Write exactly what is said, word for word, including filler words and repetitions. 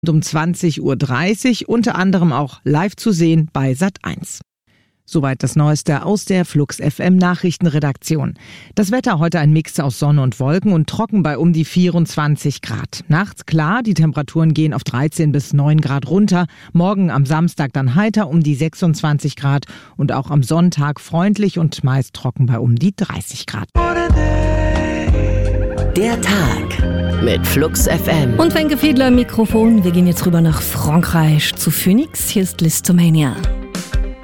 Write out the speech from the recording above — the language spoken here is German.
um zwanzig Uhr dreißig, unter anderem auch live zu sehen bei Sat eins. Soweit das Neueste aus der Flux F M Nachrichtenredaktion. Das Wetter heute ein Mix aus Sonne und Wolken und trocken bei um die vierundzwanzig Grad. Nachts klar, die Temperaturen gehen auf dreizehn bis neun Grad runter. Morgen am Samstag dann heiter um die sechsundzwanzig Grad und auch am Sonntag freundlich und meist trocken bei um die dreißig Grad. Der Tag mit Flux F M. Und Wenke Fiedler im Mikrofon. Wir gehen jetzt rüber nach Frankreich zu Phoenix. Hier ist Listomania.